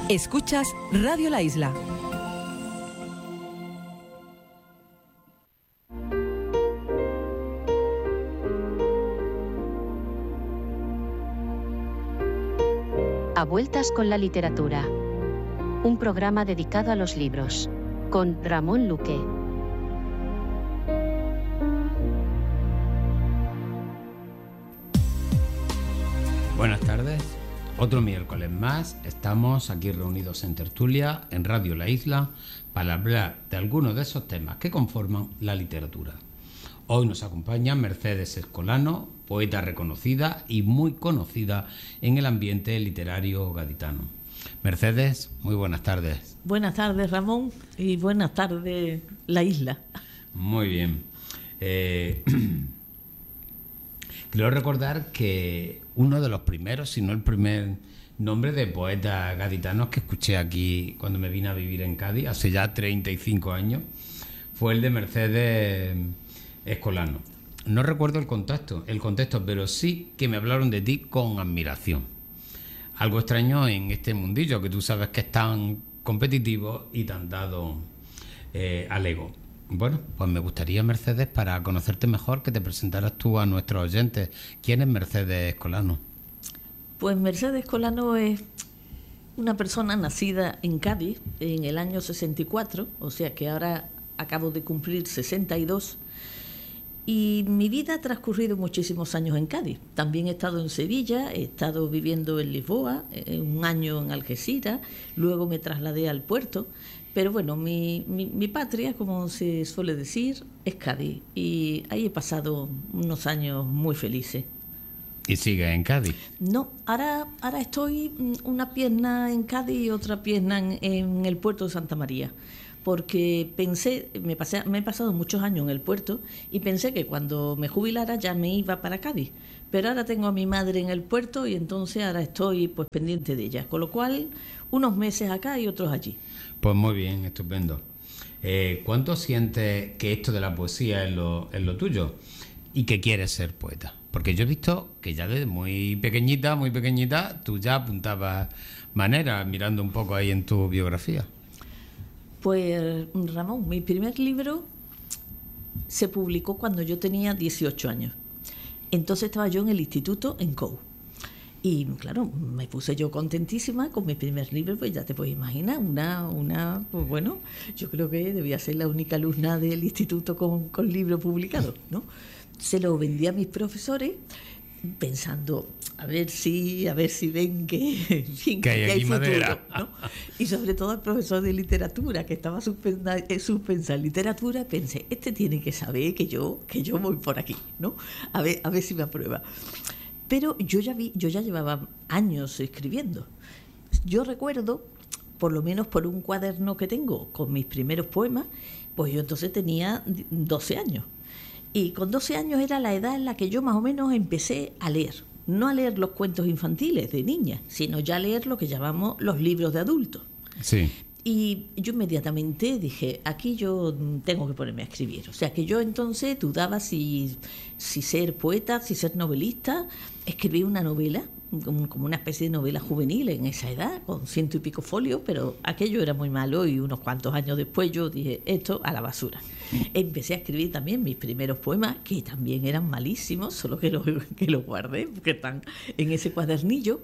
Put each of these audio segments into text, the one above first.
Escuchas Radio La Isla. A vueltas con la literatura. Un programa dedicado a los libros. Con Ramón Luque. Buenas tardes. Otro miércoles más estamos aquí reunidos en tertulia en Radio La Isla para hablar de algunos de esos temas que conforman la literatura. Hoy nos acompaña Mercedes Escolano, poeta reconocida y muy conocida en el ambiente literario gaditano. Mercedes, muy buenas tardes. Buenas tardes, Ramón, y buenas tardes, La Isla. Muy bien. Quiero recordar que uno de los primeros, si no el primer nombre de poetas gaditanos que escuché aquí cuando me vine a vivir en Cádiz, hace ya 35 años, fue el de Mercedes Escolano. No recuerdo el contexto, pero sí que me hablaron de ti con admiración. Algo extraño en este mundillo, que tú sabes que es tan competitivo y tan dado al ego. Bueno, pues me gustaría, Mercedes, para conocerte mejor, que te presentaras tú a nuestros oyentes. ¿Quién es Mercedes Escolano? Pues Mercedes Escolano es una persona nacida en Cádiz en el año 64, o sea que ahora acabo de cumplir 62, y mi vida ha transcurrido muchísimos años en Cádiz. También he estado en Sevilla, he estado viviendo en Lisboa, un año en Algeciras, luego me trasladé al puerto. Pero bueno, mi patria, como se suele decir, es Cádiz, y ahí he pasado unos años muy felices. ¿Y sigues en Cádiz? No, ahora estoy una pierna en Cádiz y otra pierna en el puerto de Santa María, porque me he pasado muchos años en el puerto y pensé que cuando me jubilara ya me iba para Cádiz, pero ahora tengo a mi madre en el puerto y entonces ahora estoy pues pendiente de ella, con lo cual unos meses acá y otros allí. Pues muy bien, estupendo. ¿Cuánto sientes que esto de la poesía es lo tuyo y que quieres ser poeta? Porque yo he visto que ya desde muy pequeñita, tú ya apuntabas maneras, mirando un poco ahí en tu biografía. Pues Ramón, mi primer libro se publicó cuando yo tenía 18 años. Entonces estaba yo en el instituto en COU. Y claro, me puse yo contentísima con mi primer libro, pues ya te puedes imaginar, pues bueno, yo creo que debía ser la única alumna del instituto con libro publicado, ¿no? Se lo vendí a mis profesores pensando, a ver si ven que hay futuro, ¿no? Y sobre todo al profesor de literatura, que estaba suspensa en literatura, pensé, este tiene que saber que yo voy por aquí, ¿no? A ver si me aprueba. Pero yo ya llevaba años escribiendo. Yo recuerdo, por lo menos por un cuaderno que tengo con mis primeros poemas, pues yo entonces tenía 12 años. Y con 12 años era la edad en la que yo más o menos empecé a leer. No a leer los cuentos infantiles de niña, sino ya a leer lo que llamamos los libros de adultos. Sí. Y yo inmediatamente dije, aquí yo tengo que ponerme a escribir. O sea que yo entonces dudaba si ser poeta, si ser novelista. Escribí una novela, como una especie de novela juvenil en esa edad, con 100 y pico folios, pero aquello era muy malo y unos cuantos años después yo dije, esto a la basura. Empecé a escribir también mis primeros poemas, que también eran malísimos, solo que los guardé, porque están en ese cuadernillo.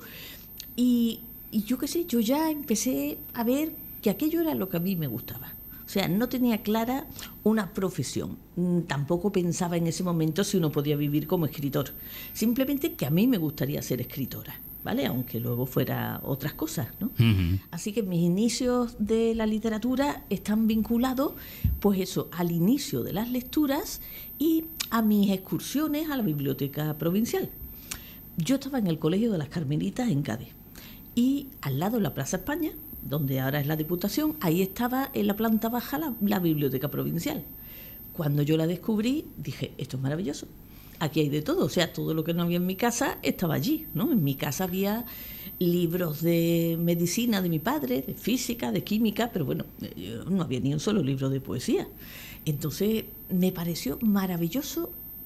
Y yo qué sé, yo ya empecé a ver que aquello era lo que a mí me gustaba. O sea, no tenía clara una profesión. Tampoco pensaba en ese momento si uno podía vivir como escritor. Simplemente que a mí me gustaría ser escritora, ¿vale? Aunque luego fuera otras cosas, ¿no? Uh-huh. Así que mis inicios de la literatura están vinculados, pues eso, al inicio de las lecturas y a mis excursiones a la biblioteca provincial. Yo estaba en el Colegio de las Carmelitas en Cádiz y al lado de la Plaza España, donde ahora es la Diputación, ahí estaba en la planta baja la biblioteca provincial. Cuando yo la descubrí, dije, esto es maravilloso, aquí hay de todo, o sea, todo lo que no había en mi casa estaba allí, ¿no? En mi casa había libros de medicina de mi padre, de física, de química, pero bueno, no había ni un solo libro de poesía. Entonces me pareció maravilloso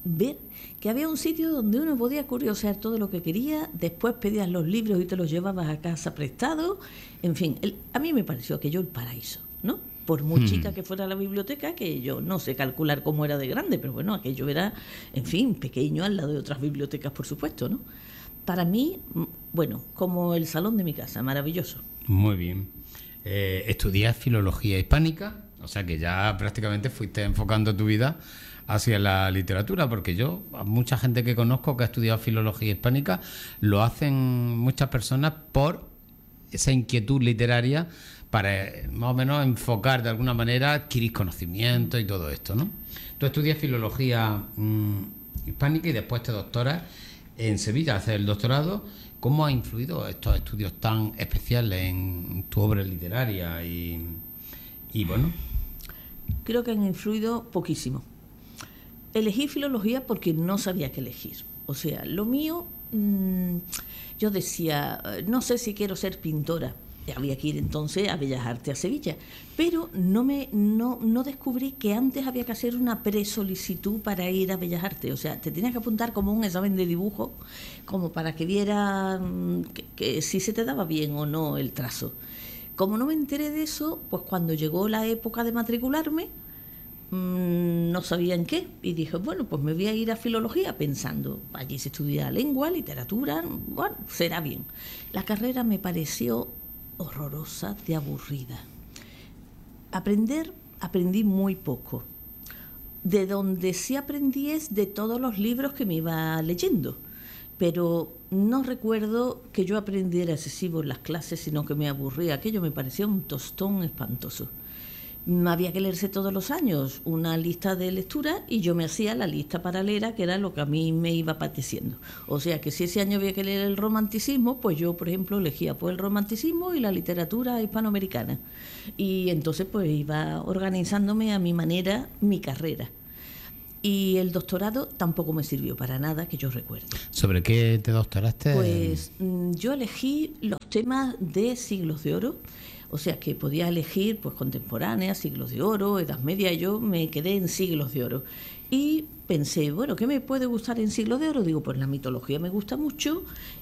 ver que había un sitio donde uno podía curiosear todo lo que quería, después pedías los libros y te los llevabas a casa prestados, en fin, a mí me pareció aquello el paraíso, ¿no? Por muy chica que fuera la biblioteca, que yo no sé calcular cómo era de grande, pero bueno, aquello era, en fin, pequeño al lado de otras bibliotecas, por supuesto, ¿no? Para mí, bueno, como el salón de mi casa, maravilloso. Muy bien. Estudias filología hispánica, o sea que ya prácticamente fuiste enfocando tu vida hacia la literatura, porque yo, a mucha gente que conozco que ha estudiado filología hispánica, lo hacen muchas personas por esa inquietud literaria para más o menos enfocar de alguna manera, adquirir conocimiento y todo esto, ¿no? Tú estudias filología hispánica y después te doctoras en Sevilla, haces el doctorado. ¿Cómo ha influido estos estudios tan especiales en tu obra literaria? Y bueno... Creo que han influido poquísimo. Elegí filología porque no sabía qué elegir. O sea, lo mío, yo decía, no sé si quiero ser pintora. Había que ir entonces a Bellas Artes, a Sevilla. Pero no descubrí que antes había que hacer una presolicitud para ir a Bellas Artes. O sea, te tenías que apuntar como un examen de dibujo, como para que viera que si se te daba bien o no el trazo. Como no me enteré de eso, pues cuando llegó la época de matricularme, no sabía en qué. Y dije, bueno, pues me voy a ir a filología pensando, allí se estudia lengua, literatura, bueno, será bien. La carrera me pareció horrorosa, de aburrida. Aprendí muy poco. De donde sí aprendí es de todos los libros que me iba leyendo. Pero no recuerdo que yo aprendiera excesivo en las clases, sino que me aburría. Aquello me parecía un tostón espantoso. Había que leerse todos los años una lista de lectura y yo me hacía la lista paralela, que era lo que a mí me iba apeteciendo. O sea que si ese año había que leer el romanticismo, pues yo, por ejemplo, elegía pues el romanticismo y la literatura hispanoamericana. Y entonces pues iba organizándome a mi manera mi carrera. Y el doctorado tampoco me sirvió para nada, que yo recuerdo. ¿Sobre qué te doctoraste? Pues yo elegí los temas de siglos de oro, o sea que podía elegir pues contemporáneas, siglos de oro, Edad Media. Yo me quedé en siglos de oro. Y pensé, bueno, ¿qué me puede gustar en siglos de oro? Digo, pues la mitología me gusta mucho.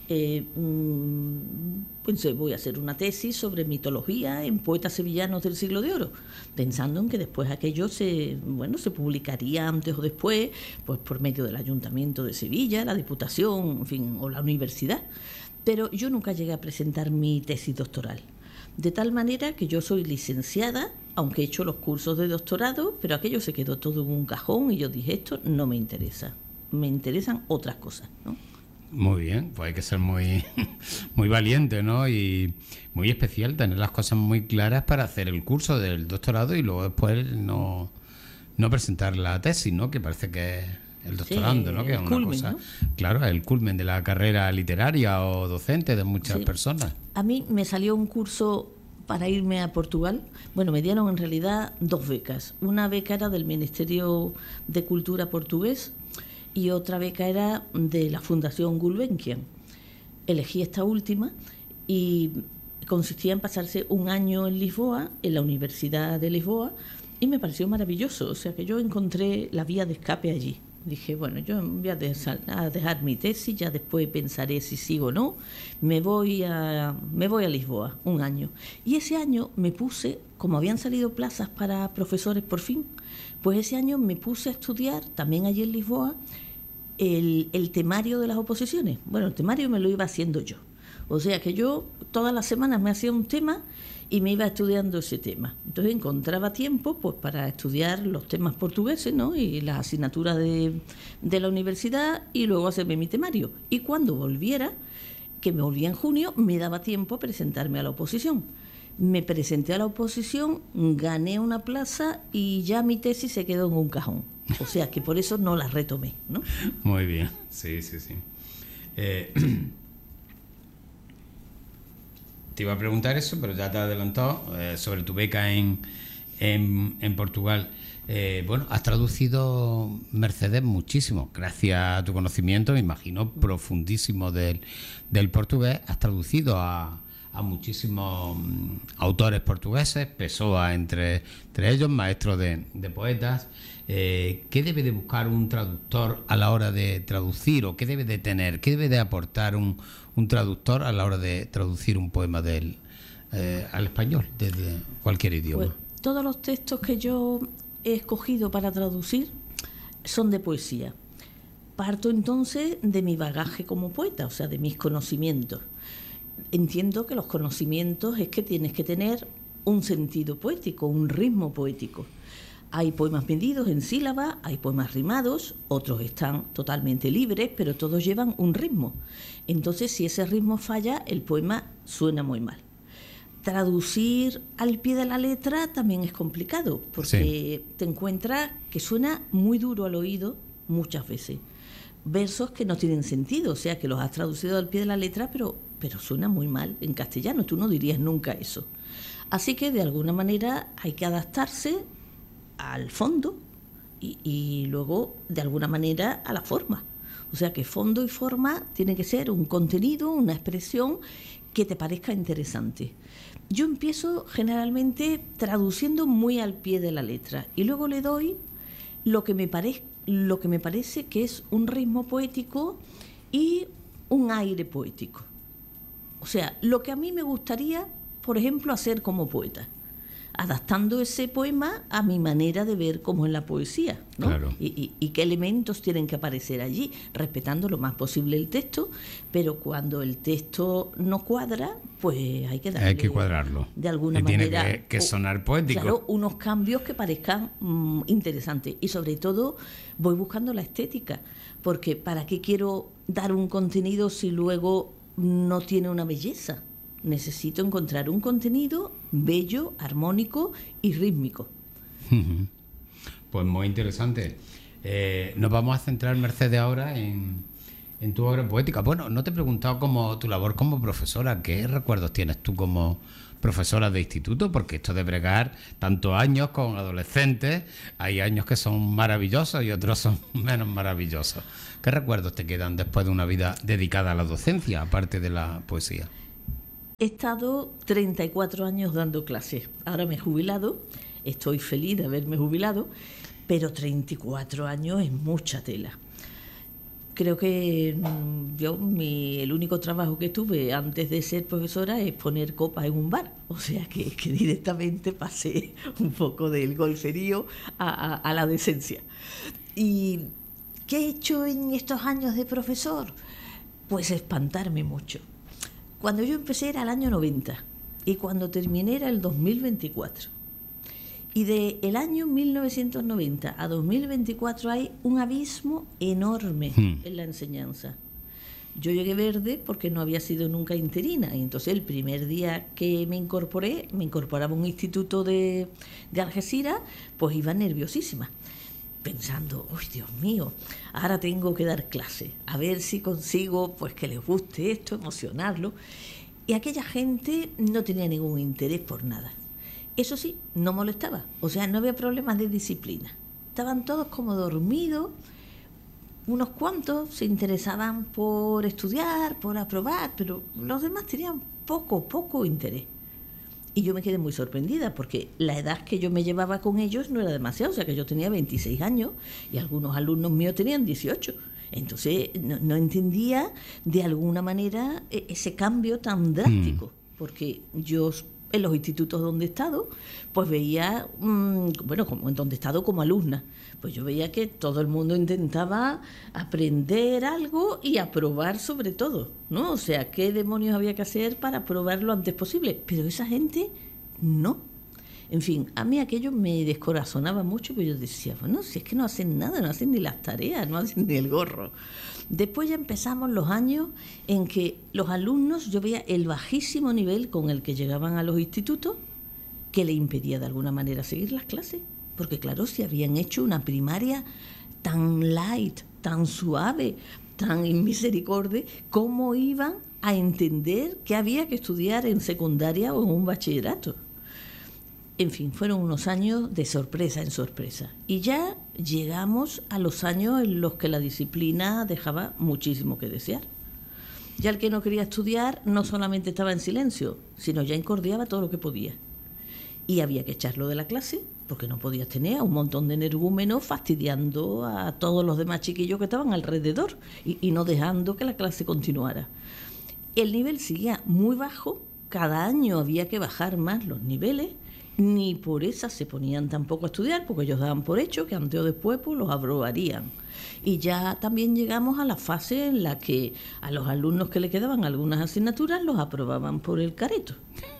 Pensé, voy a hacer una tesis sobre mitología en poetas sevillanos del siglo de oro, pensando en que después aquello se publicaría antes o después, pues por medio del Ayuntamiento de Sevilla, la Diputación, en fin, o la universidad. Pero yo nunca llegué a presentar mi tesis doctoral. De tal manera que yo soy licenciada, aunque he hecho los cursos de doctorado, pero aquello se quedó todo en un cajón y yo dije, esto no me interesa, me interesan otras cosas, ¿no? Muy bien, pues hay que ser muy valiente, ¿no? Y muy especial, tener las cosas muy claras para hacer el curso del doctorado y luego después no presentar la tesis, ¿no? Que parece que es el doctorando, sí, ¿no? Que es una culmen, cosa, ¿no? Claro, el culmen de la carrera literaria o docente de muchas personas. A mí me salió un curso para irme a Portugal. Bueno, me dieron en realidad 2 becas. Una beca era del Ministerio de Cultura portugués y otra beca era de la Fundación Gulbenkian. Elegí esta última y consistía en pasarse un año en Lisboa, en la Universidad de Lisboa, y me pareció maravilloso. O sea que yo encontré la vía de escape allí. Dije, bueno, yo voy a dejar mi tesis, ya después pensaré si sigo o no. Me voy a Lisboa un año. Y ese año me puse, como habían salido plazas para profesores por fin, pues ese año me puse a estudiar, también allí en Lisboa, el temario de las oposiciones. Bueno, el temario me lo iba haciendo yo. O sea que yo todas las semanas me hacía un tema y me iba estudiando ese tema. Entonces encontraba tiempo pues para estudiar los temas portugueses, ¿no? Y las asignaturas de la universidad y luego hacerme mi temario. Y cuando volviera, que me volvía en junio, me daba tiempo a presentarme a la oposición. Me presenté a la oposición, gané una plaza y ya mi tesis se quedó en un cajón. O sea que por eso no la retomé, ¿no? Muy bien, sí. Te iba a preguntar eso, pero ya te he adelantado sobre tu beca en Portugal. Bueno, has traducido, Mercedes, muchísimo. Gracias a tu conocimiento, me imagino, profundísimo del portugués. Has traducido a a muchísimos autores portugueses, Pessoa entre ellos, maestros de poetas. ¿Qué debe de buscar un traductor a la hora de traducir, o qué debe de tener, qué debe de aportar un traductor a la hora de traducir un poema al español, desde cualquier idioma? Pues, todos los textos que yo he escogido para traducir son de poesía. Parto entonces de mi bagaje como poeta, o sea, de mis conocimientos. Entiendo que los conocimientos es que tienes que tener un sentido poético, un ritmo poético. Hay poemas medidos en sílabas, hay poemas rimados, otros están totalmente libres, pero todos llevan un ritmo. Entonces, si ese ritmo falla, el poema suena muy mal. Traducir al pie de la letra también es complicado, porque te encuentras que suena muy duro al oído muchas veces. Versos que no tienen sentido, o sea, que los has traducido al pie de la letra, pero suena muy mal en castellano, tú no dirías nunca eso. Así que, de alguna manera, hay que adaptarse al fondo y luego, de alguna manera, a la forma. O sea, que fondo y forma tiene que ser un contenido, una expresión que te parezca interesante. Yo empiezo generalmente traduciendo muy al pie de la letra y luego le doy lo que me parece que es un ritmo poético y un aire poético. O sea, lo que a mí me gustaría, por ejemplo, hacer como poeta, adaptando ese poema a mi manera de ver cómo es la poesía, ¿no? Claro. Y qué elementos tienen que aparecer allí, respetando lo más posible el texto, pero cuando el texto no cuadra, pues hay que cuadrarlo. De alguna manera. Tiene que sonar poético. Claro, unos cambios que parezcan interesantes. Y sobre todo voy buscando la estética, porque ¿para qué quiero dar un contenido si luego no tiene una belleza? Necesito encontrar un contenido bello, armónico y rítmico. Pues muy interesante. Nos vamos a centrar, Mercedes, ahora en tu obra poética. Bueno, no te he preguntado cómo tu labor como profesora. ¿Qué recuerdos tienes tú como profesora de instituto? Porque esto de bregar tantos años con adolescentes, hay años que son maravillosos y otros son menos maravillosos. ¿Qué recuerdos te quedan después de una vida dedicada a la docencia, aparte de la poesía? He estado 34 años dando clases. Ahora me he jubilado, estoy feliz de haberme jubilado, pero 34 años es mucha tela. Creo que el único trabajo que tuve antes de ser profesora es poner copas en un bar. O sea que directamente pasé un poco del golferío a la decencia. ¿Y qué he hecho en estos años de profesor? Pues espantarme mucho. Cuando yo empecé era el año 90 y cuando terminé era el 2024. Y del año 1990 a 2024 hay un abismo enorme en la enseñanza. Yo llegué verde porque no había sido nunca interina. Y entonces el primer día que me incorporaba a un instituto de Algeciras, pues iba nerviosísima, pensando, ¡uy, Dios mío! Ahora tengo que dar clase, a ver si consigo pues que les guste esto, emocionarlo. Y aquella gente no tenía ningún interés por nada. Eso sí, no molestaba, o sea, no había problemas de disciplina. Estaban todos como dormidos, unos cuantos se interesaban por estudiar, por aprobar, pero los demás tenían poco interés. Y yo me quedé muy sorprendida porque la edad que yo me llevaba con ellos no era demasiado, o sea que yo tenía 26 años y algunos alumnos míos tenían 18. Entonces no entendía de alguna manera ese cambio tan drástico, porque yo en los institutos donde he estado, pues veía, como en donde he estado como alumna, pues yo veía que todo el mundo intentaba aprender algo y aprobar sobre todo, ¿no? O sea, ¿qué demonios había que hacer para aprobar lo antes posible? Pero esa gente no. En fin, a mí aquello me descorazonaba mucho, pero yo decía, bueno, si es que no hacen nada, no hacen ni las tareas, no hacen ni el gorro. Después ya empezamos los años en que los alumnos, yo veía el bajísimo nivel con el que llegaban a los institutos, que le impedía de alguna manera seguir las clases. Porque claro, si habían hecho una primaria tan light, tan suave, tan inmisericordia, ¿cómo iban a entender que había que estudiar en secundaria o en un bachillerato? En fin, fueron unos años de sorpresa en sorpresa. Y ya llegamos a los años en los que la disciplina dejaba muchísimo que desear. Ya el que no quería estudiar no solamente estaba en silencio, sino ya incordiaba todo lo que podía. Y había que echarlo de la clase, porque no podías tener a un montón de energúmenos fastidiando a todos los demás chiquillos que estaban alrededor y no dejando que la clase continuara. El nivel seguía muy bajo, cada año había que bajar más los niveles, ni por esas se ponían tampoco a estudiar, porque ellos daban por hecho que antes o después pues, los aprobarían. Y ya también llegamos a la fase en la que a los alumnos que le quedaban algunas asignaturas los aprobaban por el careto.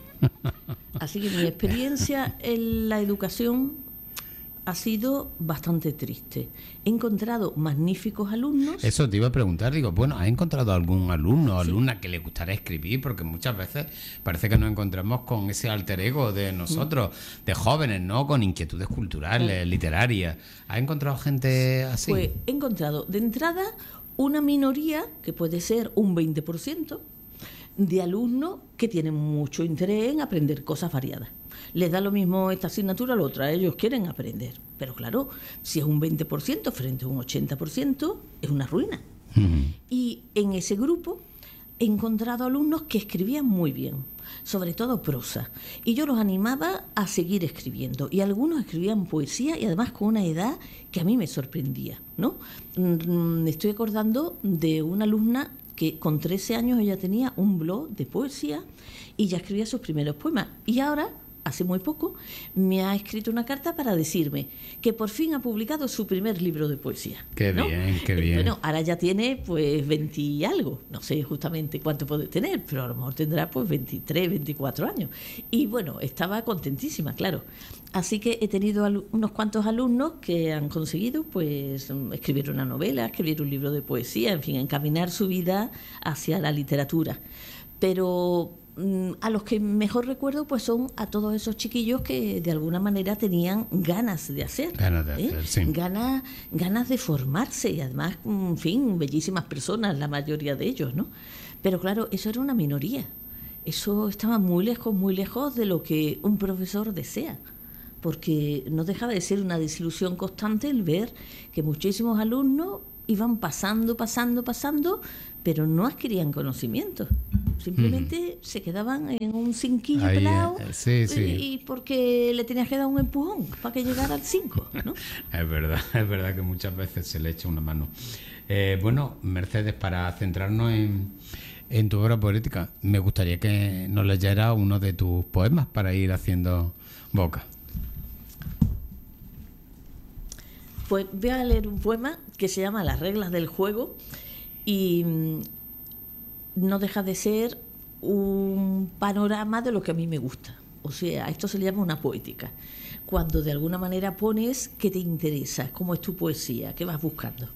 Así que mi experiencia en la educación ha sido bastante triste. He encontrado magníficos alumnos. Eso te iba a preguntar, digo, bueno, ¿has encontrado algún alumno o alumna que le gustará escribir? Porque muchas veces parece que nos encontramos con ese alter ego de nosotros, de jóvenes, ¿no? Con inquietudes culturales, literarias. ¿Has encontrado gente así? Pues he encontrado, de entrada, una minoría, que puede ser un 20%, de alumnos que tienen mucho interés en aprender cosas variadas. Les da lo mismo esta asignatura a la otra, ellos quieren aprender. Pero claro, si es un 20% frente a un 80%, es una ruina. Y en ese grupo he encontrado alumnos que escribían muy bien, sobre todo prosa. Y yo los animaba a seguir escribiendo. Y algunos escribían poesía y además con una edad que a mí me sorprendía, ¿no? Me estoy acordando de una alumna que con 13 años ella tenía un blog de poesía y ya escribía sus primeros poemas. Y ahora, hace muy poco, me ha escrito una carta para decirme que por fin ha publicado su primer libro de poesía. Qué ¿no? bien, qué bien. Bueno, ahora ya tiene pues 20 y algo, no sé justamente cuánto puede tener, pero a lo mejor tendrá pues 23, 24 años. Y bueno, estaba contentísima, claro. Así que he tenido unos cuantos alumnos que han conseguido pues escribir una novela, escribir un libro de poesía, en fin, encaminar su vida hacia la literatura. Pero a los que mejor recuerdo pues son a todos esos chiquillos que de alguna manera tenían ganas de hacer. Ganas de hacer, sí. Ganas de formarse y además, en fin, bellísimas personas, la mayoría de ellos, ¿no? Pero claro, eso era una minoría. Eso estaba muy lejos de lo que un profesor desea. Porque no dejaba de ser una desilusión constante el ver que muchísimos alumnos iban pasando, pero no adquirían conocimientos. Simplemente se quedaban en un cinquillo pelado y porque le tenías que dar un empujón para que llegara al 5, ¿no? Es verdad que muchas veces se le echa una mano. Bueno, Mercedes, para centrarnos en tu obra poética, me gustaría que nos leyera uno de tus poemas para ir haciendo boca. Pues voy a leer un poema que se llama Las reglas del juego y no deja de ser un panorama de lo que a mí me gusta. O sea, a esto se le llama una poética. Cuando de alguna manera pones qué te interesa, cómo es tu poesía, qué vas buscando.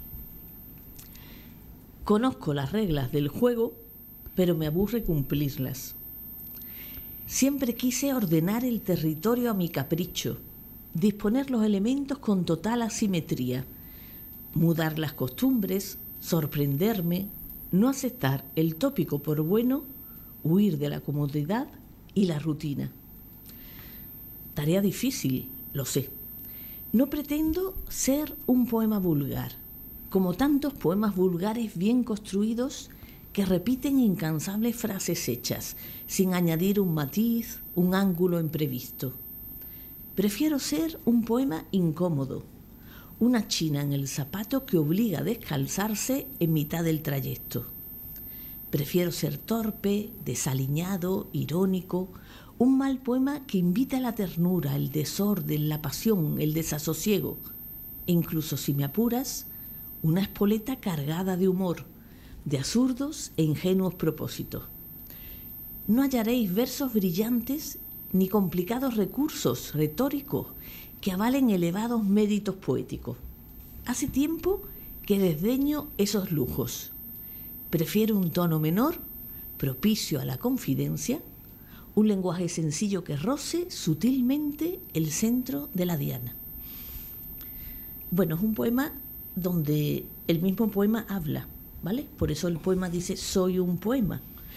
Conozco las reglas del juego, pero me aburre cumplirlas. Siempre quise ordenar el territorio a mi capricho, disponer los elementos con total asimetría, mudar las costumbres, sorprenderme, no aceptar el tópico por bueno, huir de la comodidad y la rutina. Tarea difícil, lo sé. No pretendo ser un poema vulgar, como tantos poemas vulgares bien construidos que repiten incansables frases hechas, sin añadir un matiz, un ángulo imprevisto. Prefiero ser un poema incómodo, una china en el zapato que obliga a descalzarse en mitad del trayecto. Prefiero ser torpe, desaliñado, irónico, un mal poema que invita a la ternura, el desorden, la pasión, el desasosiego, e incluso si me apuras, una espoleta cargada de humor, de absurdos e ingenuos propósitos. No hallaréis versos brillantes ni complicados recursos retóricos que avalen elevados méritos poéticos. Hace tiempo que desdeño esos lujos. Prefiero un tono menor, propicio a la confidencia, un lenguaje sencillo que roce sutilmente el centro de la diana. Bueno, es un poema donde el mismo poema habla, ¿vale? Por eso el poema dice soy un poema.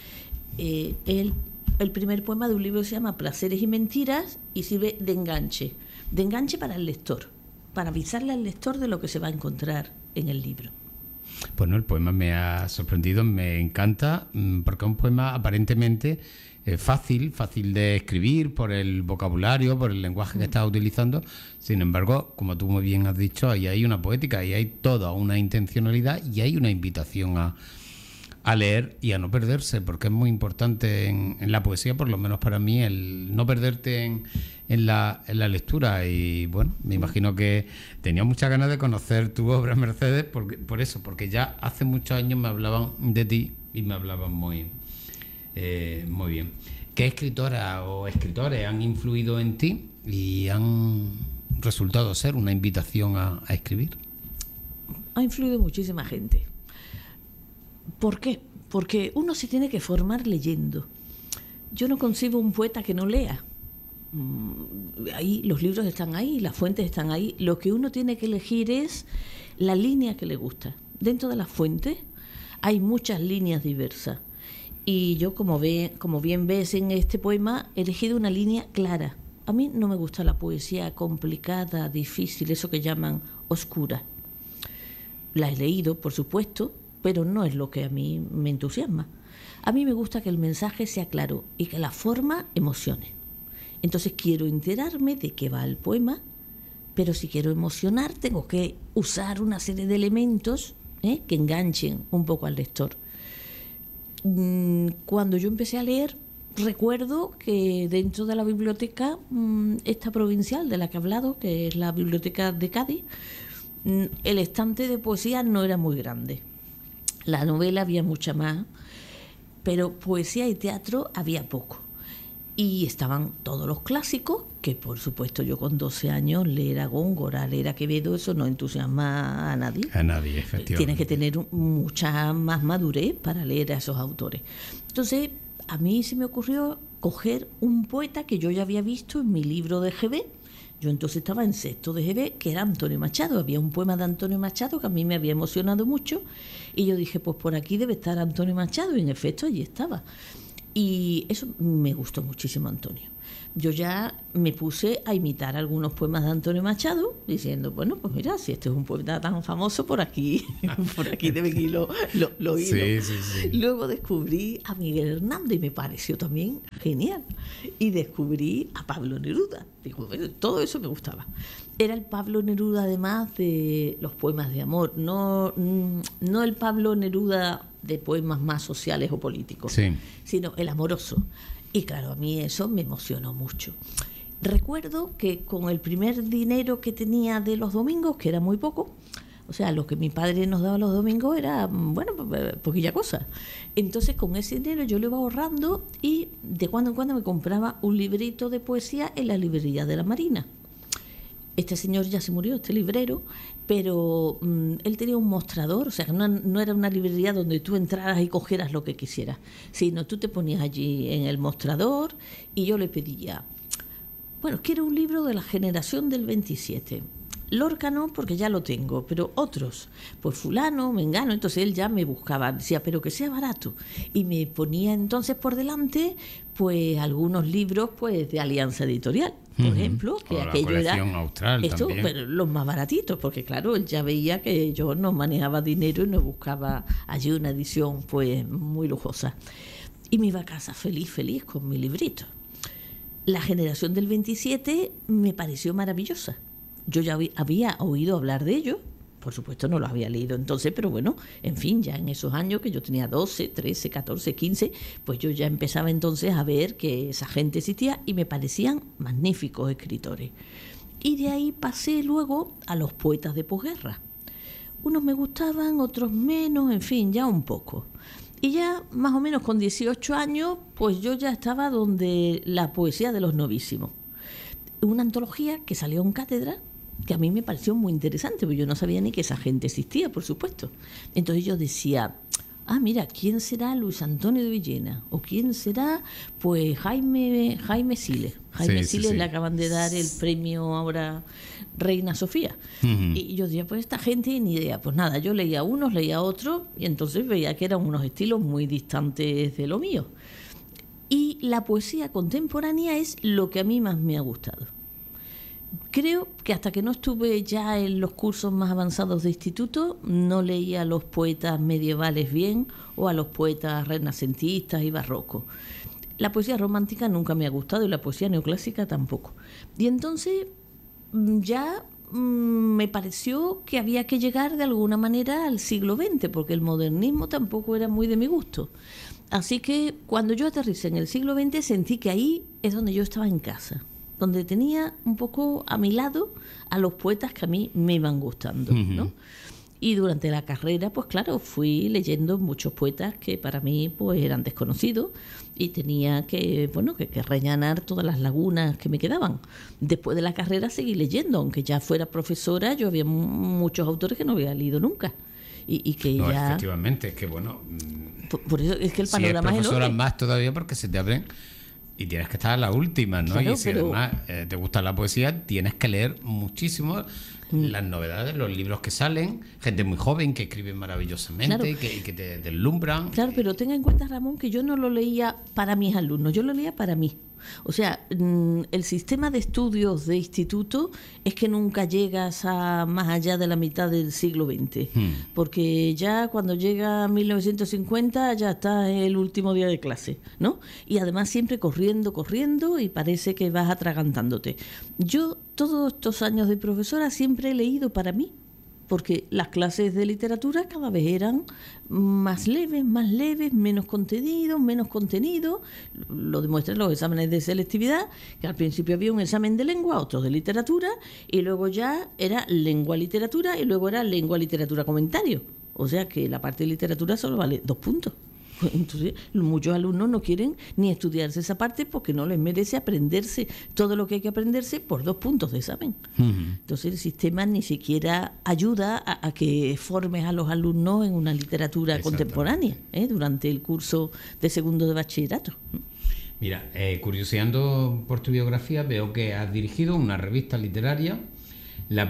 El primer poema de un libro se llama Placeres y Mentiras y sirve de enganche para el lector, para avisarle al lector de lo que se va a encontrar en el libro. Pues no, el poema me ha sorprendido, me encanta, porque es un poema aparentemente fácil de escribir por el vocabulario, por el lenguaje que estás utilizando. Sin embargo, como tú muy bien has dicho, ahí hay una poética, ahí hay toda una intencionalidad y hay una invitación a leer y a no perderse, porque es muy importante en la poesía, por lo menos para mí, el no perderte en la lectura. Y bueno, me imagino que tenía muchas ganas de conocer tu obra, Mercedes, porque ya hace muchos años me hablaban de ti y me hablaban muy bien. ¿Qué escritoras o escritores han influido en ti y han resultado ser una invitación a escribir? Ha influido muchísima gente. ¿Por qué? Porque uno se tiene que formar leyendo. Yo no concibo un poeta que no lea. Ahí los libros están ahí, las fuentes están ahí. Lo que uno tiene que elegir es la línea que le gusta. Dentro de las fuentes hay muchas líneas diversas. Y yo, como bien ves en este poema, he elegido una línea clara. A mí no me gusta la poesía complicada, difícil, eso que llaman oscura. La he leído, por supuesto, pero no es lo que a mí me entusiasma. A mí me gusta que el mensaje sea claro y que la forma emocione. Entonces quiero enterarme de qué va el poema, pero si quiero emocionar tengo que usar una serie de elementos que enganchen un poco al lector. Cuando yo empecé a leer, recuerdo que dentro de la biblioteca, esta provincial de la que he hablado, que es la Biblioteca de Cádiz, el estante de poesía no era muy grande. La novela había mucha más, pero poesía y teatro había poco. Y estaban todos los clásicos, que por supuesto yo con 12 años leer a Góngora, leer a Quevedo, eso no entusiasma a nadie. A nadie, efectivamente. Tienes que tener mucha más madurez para leer a esos autores. Entonces, a mí se me ocurrió coger un poeta que yo ya había visto en mi libro de GB. Yo entonces estaba en sexto de GB, que era Antonio Machado. Había un poema de Antonio Machado que a mí me había emocionado mucho y yo dije, pues por aquí debe estar Antonio Machado, y en efecto allí estaba. Y eso me gustó muchísimo, Antonio. Yo ya me puse a imitar algunos poemas de Antonio Machado, diciendo, bueno, pues mira, si este es un poeta tan famoso, por aquí deben ir los hilos. Sí. Luego descubrí a Miguel Hernández y me pareció también genial. Y descubrí a Pablo Neruda. Digo, todo eso me gustaba. Era el Pablo Neruda, además, de los poemas de amor, no el Pablo Neruda de poemas más sociales o políticos, sino el amoroso. Y claro, a mí eso me emocionó mucho. Recuerdo que con el primer dinero que tenía de los domingos, que era muy poco, o sea, lo que mi padre nos daba los domingos era, bueno, poquilla cosa. Entonces, con ese dinero yo lo iba ahorrando y de cuando en cuando me compraba un librito de poesía en la librería de la Marina. Este señor ya se murió, este librero, pero él tenía un mostrador, o sea, no era una librería donde tú entraras y cogieras lo que quisieras, sino tú te ponías allí en el mostrador y yo le pedía, bueno, quiero un libro de la generación del 27. Lorca no, porque ya lo tengo, pero otros, pues fulano, mengano. Entonces él ya me buscaba, decía, pero que sea barato, y me ponía entonces por delante pues algunos libros pues de Alianza Editorial, por ejemplo, que aquello era Austral esto, también. pero los más baratitos, porque claro, él ya veía que yo no manejaba dinero y no buscaba allí una edición pues muy lujosa, y me iba a casa feliz con mi librito. La generación del 27 me pareció maravillosa. Yo ya había oído hablar de ello, por supuesto no lo había leído entonces, pero bueno, en fin, ya en esos años que yo tenía 12, 13, 14, 15, pues yo ya empezaba entonces a ver que esa gente existía y me parecían magníficos escritores. Y de ahí pasé luego a los poetas de posguerra. Unos me gustaban, otros menos, en fin, ya un poco. Y ya más o menos con 18 años, pues yo ya estaba donde la poesía de los novísimos. Una antología que salió en cátedra, que a mí me pareció muy interesante, porque yo no sabía ni que esa gente existía, por supuesto. Entonces yo decía, mira, ¿quién será Luis Antonio de Villena? ¿O quién será, pues, Jaime Siles? Siles le acaban de dar el premio ahora Reina Sofía. Y yo decía, pues esta gente ni idea. Pues nada, yo leía unos, leía otros, y entonces veía que eran unos estilos muy distantes de lo mío. Y la poesía contemporánea es lo que a mí más me ha gustado. Creo que hasta que no estuve ya en los cursos más avanzados de instituto, no leía a los poetas medievales bien o a los poetas renacentistas y barrocos. La poesía romántica nunca me ha gustado y la poesía neoclásica tampoco. Y entonces ya me pareció que había que llegar de alguna manera al siglo XX, porque el modernismo tampoco era muy de mi gusto. Así que cuando yo aterricé en el siglo XX sentí que ahí es donde yo estaba en casa, donde tenía un poco a mi lado a los poetas que a mí me iban gustando, ¿no? Y durante la carrera, pues claro, fui leyendo muchos poetas que para mí pues eran desconocidos y tenía que, bueno, que rellenar todas las lagunas que me quedaban. Después de la carrera seguí leyendo, aunque ya fuera profesora, yo había muchos autores que no había leído nunca. Y que no, ya... efectivamente, es que bueno... Por eso es que el panorama si es profesora es enorme. más todavía porque se te abren y tienes que estar a la última, ¿no? Claro, y si pero... además te gusta la poesía, tienes que leer muchísimo las novedades, los libros que salen, gente muy joven que escribe maravillosamente, Claro. y que te deslumbran. Claro, pero tenga en cuenta, Ramón, que yo no lo leía para mis alumnos, yo lo leía para mí. O sea, el sistema de estudios de instituto es que nunca llegas a más allá de la mitad del siglo XX, porque ya cuando llega 1950 ya está el último día de clase, ¿no? Y además siempre corriendo y parece que vas atragantándote. Yo todos estos años de profesora siempre he leído para mí, porque las clases de literatura cada vez eran más leves, menos contenido. Lo demuestran los exámenes de selectividad, que al principio había un examen de lengua, otro de literatura, y luego ya era lengua-literatura, y luego era lengua-literatura comentario. O sea que la parte de literatura solo vale 2 puntos. Entonces, muchos alumnos no quieren ni estudiarse esa parte porque no les merece aprenderse todo lo que hay que aprenderse por 2 puntos de examen. Entonces, el sistema ni siquiera ayuda a que formes a los alumnos en una literatura contemporánea durante el curso de segundo de bachillerato. Mira, curioseando por tu biografía, veo que has dirigido una revista literaria, la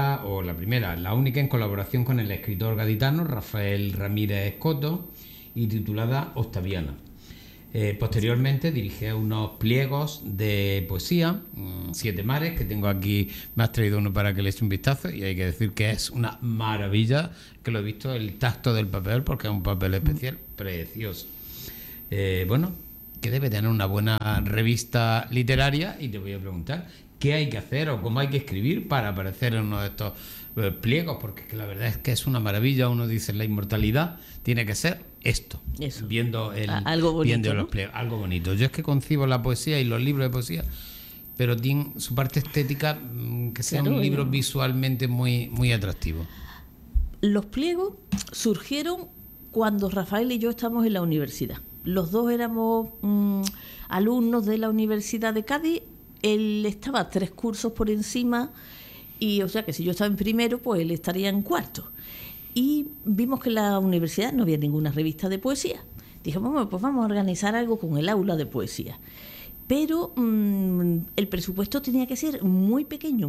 única en colaboración con el escritor gaditano Rafael Ramírez Escoto, y titulada Octaviana. Posteriormente dirigí unos pliegos de poesía, 7 mares, que tengo aquí, me has traído uno para que le eche un vistazo, y hay que decir que es una maravilla, que lo he visto, el tacto del papel, porque es un papel especial, precioso. Bueno, que debe tener una buena revista literaria, y te voy a preguntar, ¿qué hay que hacer o cómo hay que escribir para aparecer en uno de estos pliegos? Porque es que la verdad es que es una maravilla. Uno dice, la inmortalidad tiene que ser esto. Eso. Viendo algo bonito, viendo ¿no? los pliegos, algo bonito. Yo es que concibo la poesía y los libros de poesía, pero tienen su parte estética, que sea un libro visualmente muy, muy atractivo. Los pliegos surgieron cuando Rafael y yo estábamos en la universidad. Los dos éramos alumnos de la Universidad de Cádiz. Él estaba 3 cursos por encima, y o sea que si yo estaba en primero, pues él estaría en cuarto. Y vimos que en la universidad no había ninguna revista de poesía. Dijimos, pues vamos a organizar algo con el aula de poesía. Pero el presupuesto tenía que ser muy pequeño,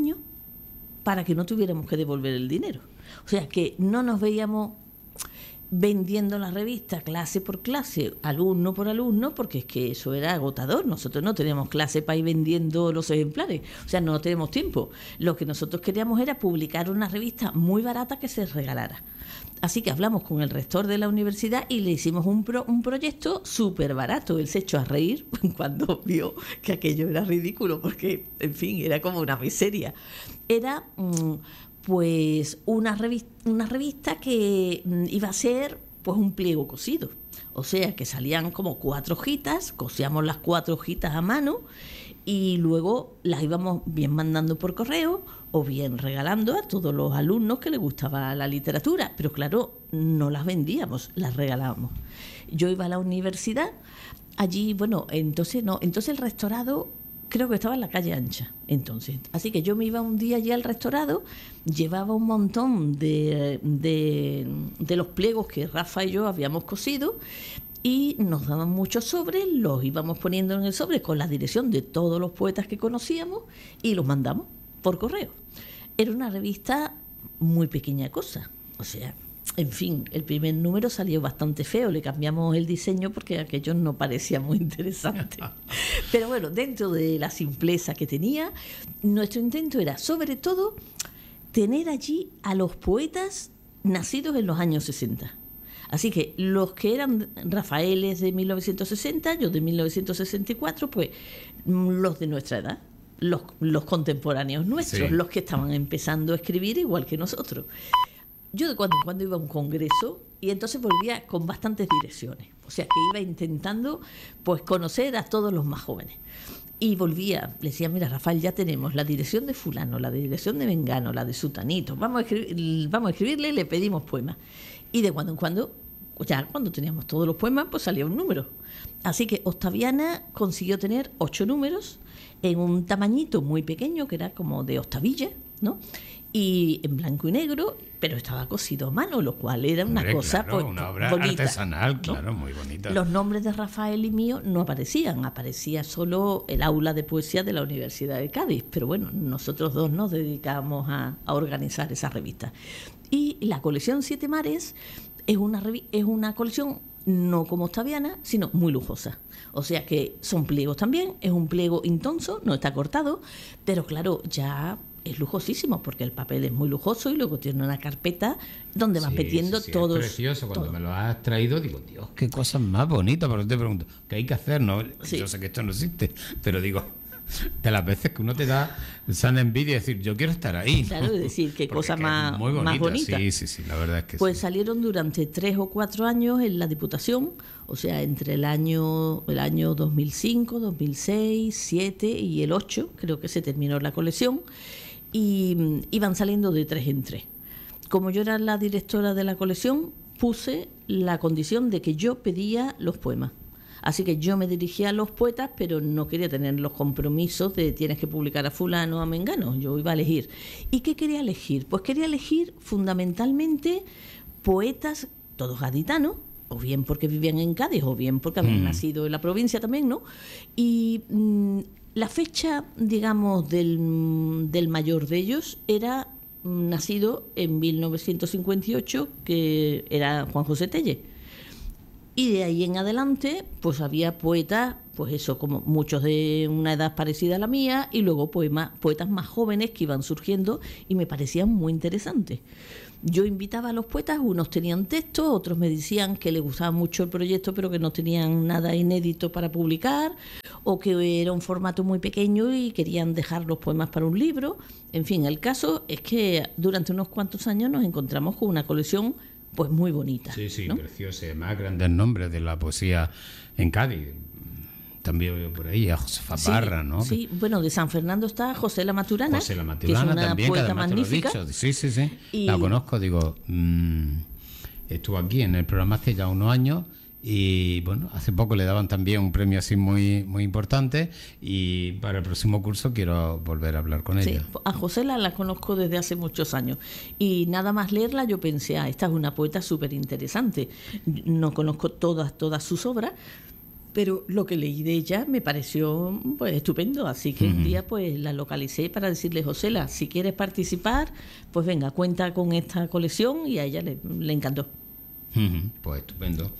para que no tuviéramos que devolver el dinero. O sea que no nos veíamos vendiendo la revista clase por clase, alumno por alumno, porque es que eso era agotador. Nosotros no teníamos clase para ir vendiendo los ejemplares, o sea, no tenemos tiempo. Lo que nosotros queríamos era publicar una revista muy barata que se regalara. Así que hablamos con el rector de la universidad y le hicimos un proyecto súper barato. Él se echó a reír cuando vio que aquello era ridículo, porque, en fin, era como una miseria. Era... pues una revista que iba a ser pues un pliego cosido, o sea que salían como 4 hojitas, cosíamos las 4 hojitas a mano y luego las íbamos bien mandando por correo o bien regalando a todos los alumnos que les gustaba la literatura, pero claro, no las vendíamos, las regalábamos. Yo iba a la universidad, allí, entonces el rectorado creo que estaba en la calle Ancha, entonces. Así que yo me iba un día allí al rectorado, llevaba un montón de los pliegos que Rafa y yo habíamos cosido, y nos daban muchos sobres, los íbamos poniendo en el sobre con la dirección de todos los poetas que conocíamos y los mandamos por correo. Era una revista muy pequeña cosa, o sea, en fin, el primer número salió bastante feo, le cambiamos el diseño porque aquello no parecía muy interesante. Pero bueno, dentro de la simpleza que tenía, nuestro intento era, sobre todo, tener allí a los poetas nacidos en los años 60. Así que los que eran Rafaeles de 1960, yo de 1964, pues los de nuestra edad, los contemporáneos nuestros, Sí. los que estaban empezando a escribir igual que nosotros. Yo de cuando en cuando iba a un congreso y entonces volvía con bastantes direcciones. O sea, que iba intentando pues conocer a todos los más jóvenes. Y volvía, le decía, mira, Rafael, ya tenemos la dirección de fulano, la dirección de Mengano, la de Sutanito. Vamos a escribirle y le pedimos poemas. Y de cuando en cuando, ya cuando teníamos todos los poemas, pues salía un número. Así que Octaviana consiguió tener 8 números en un tamañito muy pequeño, que era como de octavilla, ¿no? Y en blanco y negro, pero estaba cosido a mano, lo cual era una Hombre, cosa claro, pues, una obra bonita, artesanal, ¿no? claro, muy bonita. Los nombres de Rafael y mío no aparecían, aparecía solo el aula de poesía de la Universidad de Cádiz, pero bueno, nosotros dos nos dedicamos a organizar esa revista. Y la colección Siete Mares es una colección no como Octaviana, sino muy lujosa. O sea que son pliegos también, es un pliego intonso, no está cortado, pero claro, ya es lujosísimo porque el papel es muy lujoso y luego tiene una carpeta donde van metiendo todos. Es precioso. Cuando todo. me lo has traído, digo, Dios, qué cosas más bonitas. Pero te pregunto, ¿qué hay que hacer? No, Sí. yo sé que esto no existe, pero digo, de las veces que uno te da sana envidia decir, yo quiero estar ahí, ¿no? Claro, es decir, qué Porque cosa es que más es muy bonita. más bonita. Sí, la verdad es que Pues sí. salieron durante 3 o 4 años en la Diputación, o sea, entre el año 2005, 2006, 2007 y el 2008, creo que se terminó la colección, y iban saliendo de 3 en 3. Como yo era la directora de la colección, puse la condición de que yo pedía los poemas. Así que yo me dirigía a los poetas, pero no quería tener los compromisos de tienes que publicar a fulano o a mengano. Yo iba a elegir. ¿Y qué quería elegir? Pues quería elegir fundamentalmente poetas, todos gaditanos, o bien porque vivían en Cádiz, o bien porque habían nacido en la provincia también, ¿no? Y la fecha, digamos, del mayor de ellos era nacido en 1958, que era Juan José Tellez. Y de ahí en adelante, pues había poetas, pues eso, como muchos de una edad parecida a la mía, y luego poetas más jóvenes que iban surgiendo y me parecían muy interesantes. Yo invitaba a los poetas, unos tenían textos, otros me decían que les gustaba mucho el proyecto, pero que no tenían nada inédito para publicar, o que era un formato muy pequeño y querían dejar los poemas para un libro. En fin, el caso es que durante unos cuantos años nos encontramos con una colección pues muy bonita. Sí, ¿no? preciosa. Además, grandes nombres de la poesía en Cádiz. También veo por ahí a Josefa Parra, ¿no? Sí, bueno, de San Fernando está José La Maturana, José La que es Maturana una también, que poeta además te lo he magnífica. dicho. Sí. Y- La conozco, digo, estuvo aquí en el programa hace ya unos años y bueno, hace poco le daban también un premio así muy, muy importante y para el próximo curso quiero volver a hablar con Sí, ella. a José la conozco desde hace muchos años y nada más leerla yo pensé, esta es una poeta súper interesante. No conozco todas sus obras, pero lo que leí de ella me pareció pues estupendo, así que un día pues la localicé para decirle, Josela, si quieres participar, pues venga, cuenta con esta colección, y a ella le encantó. Pues estupendo.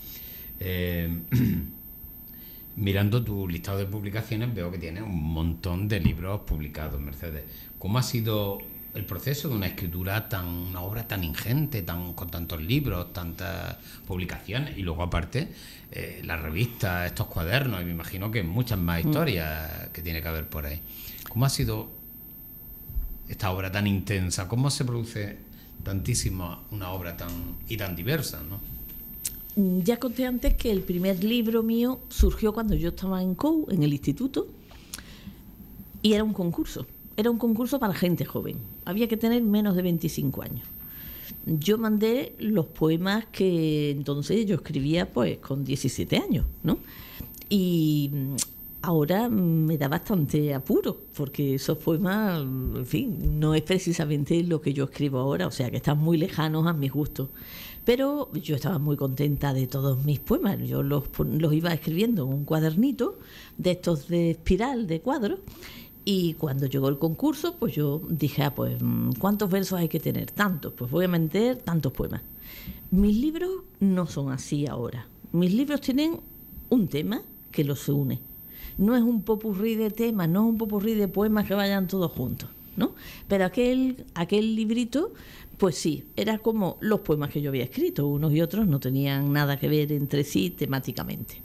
Mirando tu listado de publicaciones veo que tienes un montón de libros publicados, Mercedes. ¿Cómo ha sido el proceso de una obra tan ingente, con tantos libros, tantas publicaciones y luego aparte las revistas, estos cuadernos y me imagino que muchas más historias que tiene que haber por ahí? ¿Cómo ha sido esta obra tan intensa? ¿Cómo se produce tantísimo una obra tan diversa, ¿no? Ya conté antes que el primer libro mío surgió cuando yo estaba en COU, en el instituto, y era un concurso. Era un concurso para gente joven. Había que tener menos de 25 años. Yo mandé los poemas que entonces yo escribía pues con 17 años, ¿no? Y ahora me da bastante apuro, porque esos poemas, en fin, no es precisamente lo que yo escribo ahora, o sea que están muy lejanos a mis gustos. Pero yo estaba muy contenta de todos mis poemas. Yo los iba escribiendo en un cuadernito de estos de espiral, de cuadros, Y cuando llegó el concurso, pues yo dije, ¿cuántos versos hay que tener? Tantos, pues voy a meter tantos poemas. Mis libros no son así ahora. Mis libros tienen un tema que los une. No es un popurrí de temas, no es un popurrí de poemas que vayan todos juntos, ¿no? Pero aquel librito, pues sí, era como los poemas que yo había escrito. Unos y otros no tenían nada que ver entre sí temáticamente.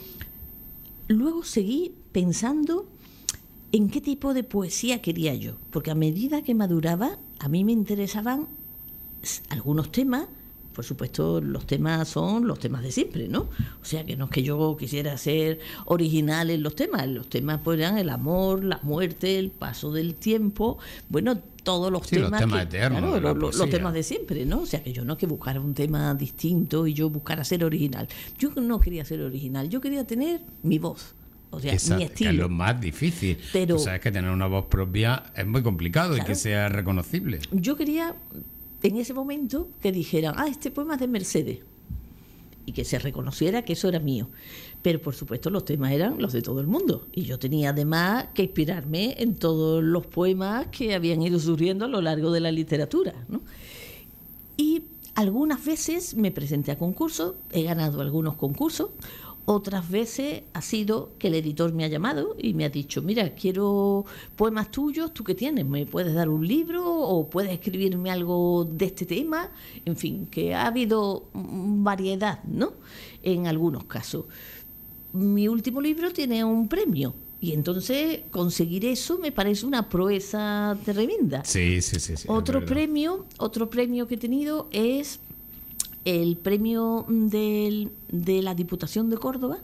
Luego seguí pensando en qué tipo de poesía quería yo, porque a medida que maduraba, a mí me interesaban algunos temas. Por supuesto, los temas son los temas de siempre, ¿no? O sea, que no es que yo quisiera ser original en los temas pues eran el amor, la muerte, el paso del tiempo, bueno, todos los temas. Los temas eternos, claro, los temas de siempre, ¿no? O sea, que yo no que buscara un tema distinto y yo buscara ser original. Yo no quería ser original, yo quería tener mi voz. O sea, exacto, mi estilo. que es lo más difícil. Pero, sabes que tener una voz propia es muy complicado, claro, y que sea reconocible. Yo quería, en ese momento, que dijeran, este poema es de Mercedes. Y que se reconociera que eso era mío. Pero, por supuesto, los temas eran los de todo el mundo. Y yo tenía, además, que inspirarme en todos los poemas que habían ido surgiendo a lo largo de la literatura, ¿no? Y algunas veces me presenté a concursos, he ganado algunos concursos. Otras veces ha sido que el editor me ha llamado y me ha dicho, mira, quiero poemas tuyos, ¿tú qué tienes? ¿Me puedes dar un libro o puedes escribirme algo de este tema? En fin, que ha habido variedad, ¿no? En algunos casos. Mi último libro tiene un premio y entonces conseguir eso me parece una proeza tremenda. Sí. Otro premio que he tenido es el premio de la Diputación de Córdoba,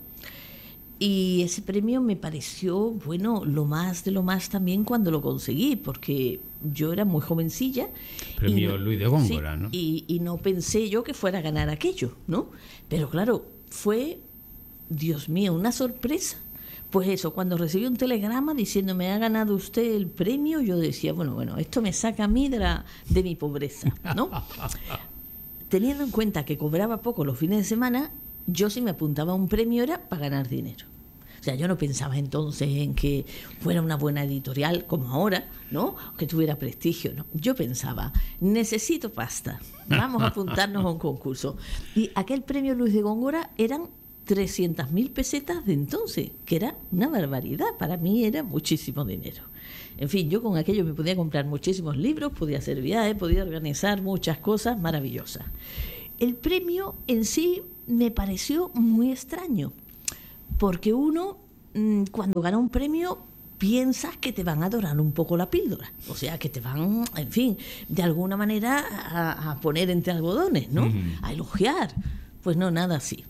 y ese premio me pareció, bueno, lo más de lo más también cuando lo conseguí, porque yo era muy jovencilla. Premio Luis de Góngora, sí, ¿no? Y no pensé yo que fuera a ganar aquello, ¿no? Pero claro, fue, Dios mío, una sorpresa. Pues eso, cuando recibí un telegrama diciéndome, ha ganado usted el premio, yo decía, bueno, esto me saca a mí de mi pobreza, ¿no? Teniendo en cuenta que cobraba poco los fines de semana, yo si me apuntaba a un premio era para ganar dinero. O sea, yo no pensaba entonces en que fuera una buena editorial como ahora, ¿no? Que tuviera prestigio, ¿no? Yo pensaba, necesito pasta, vamos a apuntarnos a un concurso. Y aquel premio Luis de Góngora eran 300.000 pesetas de entonces, que era una barbaridad, para mí era muchísimo dinero. En fin, yo con aquello me podía comprar muchísimos libros, podía hacer viajes, podía organizar muchas cosas maravillosas. El premio en sí me pareció muy extraño, porque uno, cuando gana un premio, piensas que te van a dorar un poco la píldora, o sea, que te van, en fin, de alguna manera a poner entre algodones, ¿no? A elogiar. Pues no, nada así.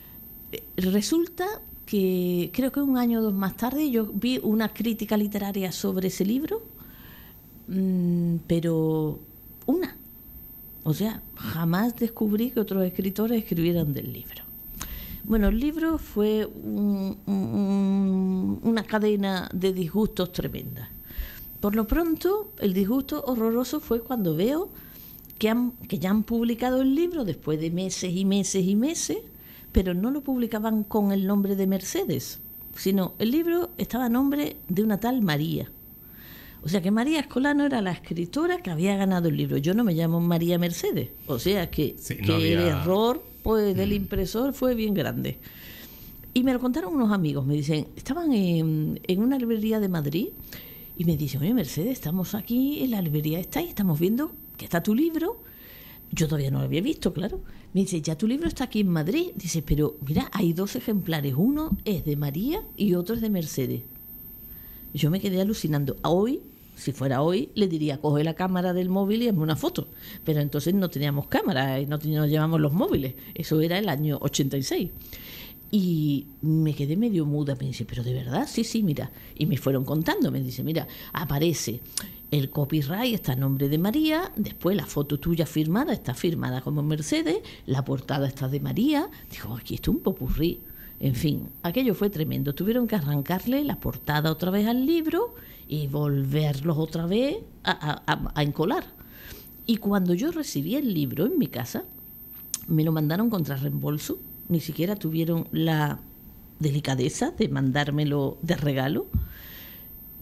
Resulta que creo que un año o dos más tarde yo vi una crítica literaria sobre ese libro, pero una. O sea, jamás descubrí que otros escritores escribieran del libro. Bueno, el libro fue una cadena de disgustos tremenda. Por lo pronto, el disgusto horroroso fue cuando veo que ya han publicado el libro después de meses y meses y meses, pero no lo publicaban con el nombre de Mercedes, sino el libro estaba a nombre de una tal María. O sea que María Escolano era la escritora que había ganado el libro. Yo no me llamo María Mercedes. O sea que, sí, no había... el error pues, del impresor fue bien grande. Y me lo contaron unos amigos. Me dicen, estaban en una librería de Madrid y me dicen, oye Mercedes, estamos aquí en la librería esta y estamos viendo que está tu libro. Yo todavía no lo había visto, claro. Me dice, ya tu libro está aquí en Madrid. Dice, pero mira, hay 2 ejemplares. Uno es de María y otro es de Mercedes. Yo me quedé alucinando. Hoy, si fuera hoy, le diría, coge la cámara del móvil y hazme una foto. Pero entonces no teníamos cámara y no llevamos los móviles. Eso era el año 86. Y me quedé medio muda. Me dice, pero de verdad, sí, mira. Y me fueron contando. Me dice, mira, aparece... el copyright está a nombre de María, después la foto tuya firmada está firmada como Mercedes, la portada está de María. Dijo, aquí está un popurrí. En fin, aquello fue tremendo. Tuvieron que arrancarle la portada otra vez al libro y volverlos otra vez a encolar. Y cuando yo recibí el libro en mi casa, me lo mandaron contra reembolso. Ni siquiera tuvieron la delicadeza de mandármelo de regalo.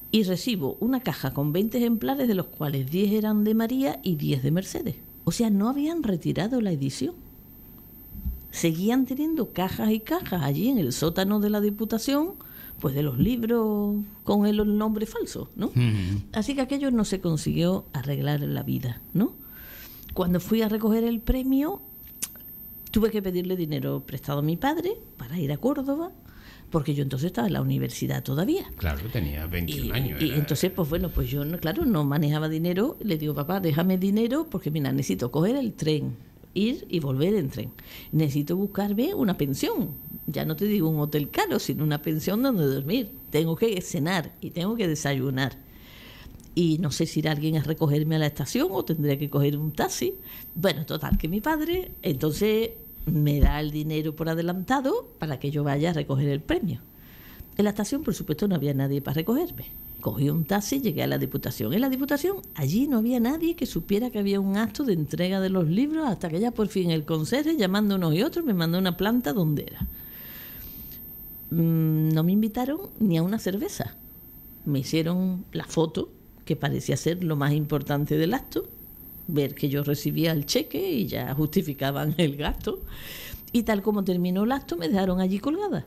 y recibo una caja con 20 ejemplares, de los cuales 10 eran de María y 10 de Mercedes. O sea, no habían retirado la edición. Seguían teniendo cajas y cajas allí en el sótano de la Diputación, pues de los libros con el nombre falso, ¿no? Uh-huh. Así que aquello no se consiguió arreglar en la vida, ¿no? Cuando fui a recoger el premio, tuve que pedirle dinero prestado a mi padre para ir a Córdoba, porque yo entonces estaba en la universidad todavía. Claro, tenía 21 años. Y entonces, pues bueno, pues yo, no manejaba dinero. Le digo, papá, déjame dinero porque, mira, necesito coger el tren, ir y volver en tren. Necesito buscarme una pensión. Ya no te digo un hotel caro, sino una pensión donde dormir. Tengo que cenar y tengo que desayunar. Y no sé si irá alguien a recogerme a la estación o tendría que coger un taxi. Bueno, total, que mi padre entonces me da el dinero por adelantado para que yo vaya a recoger el premio. En la estación, por supuesto, no había nadie para recogerme. Cogí un taxi, llegué a la Diputación. En la Diputación, allí no había nadie que supiera que había un acto de entrega de los libros, hasta que ya por fin el conserje, llamando unos y otros, me mandó una planta donde era. No me invitaron ni a una cerveza. Me hicieron la foto, que parecía ser lo más importante del acto, ver que yo recibía el cheque y ya justificaban el gasto. Y tal como terminó el acto, me dejaron allí colgada.